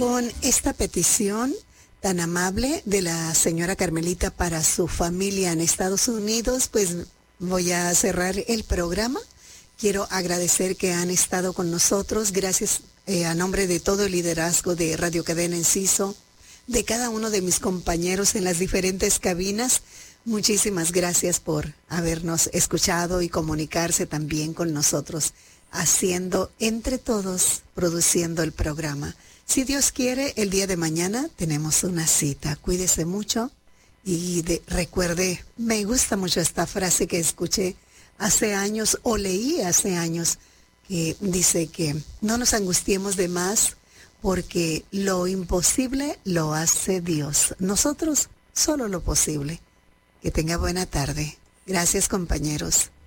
con esta petición tan amable de la señora Carmelita para su familia en Estados Unidos, pues voy a cerrar el programa. Quiero agradecer que han estado con nosotros. Gracias a nombre de todo el liderazgo de Radio Cadena Enciso, de cada uno de mis compañeros en las diferentes cabinas. Muchísimas gracias por habernos escuchado y comunicarse también con nosotros, haciendo entre todos, produciendo el programa. Si Dios quiere, el día de mañana tenemos una cita. Cuídese mucho y recuerde, me gusta mucho esta frase que escuché hace años o leí hace años, que dice que no nos angustiemos de más porque lo imposible lo hace Dios. Nosotros solo lo posible. Que tenga buena tarde. Gracias, compañeros.